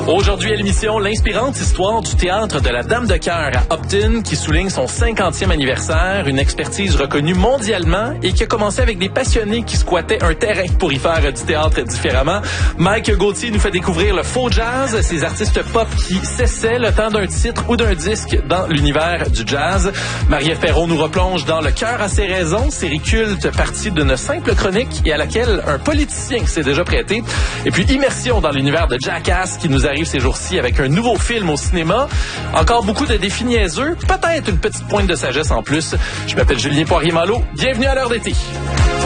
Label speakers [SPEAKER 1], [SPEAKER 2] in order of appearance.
[SPEAKER 1] Aujourd'hui à l'émission, l'inspirante histoire du théâtre de la Dame de Cœur à Upton qui souligne son 50e anniversaire, une expertise reconnue mondialement et qui a commencé avec des passionnés qui squattaient un terrain pour y faire du théâtre différemment. Mike Gauthier nous fait découvrir le faux jazz, ces artistes pop qui cessaient le temps d'un titre ou d'un disque dans l'univers du jazz. Marie-Ève Perron nous replonge dans Le cœur à ses raisons, série culte partie d'une simple chronique et à laquelle un politicien s'est déjà prêté. Et puis immersion dans l'univers de Jackass qui nous arrive ces jours-ci avec un nouveau film au cinéma. Encore beaucoup de défis niaiseux, peut-être une petite pointe de sagesse en plus. Je m'appelle Julien Poirier-Malo. Bienvenue à l'heure d'été.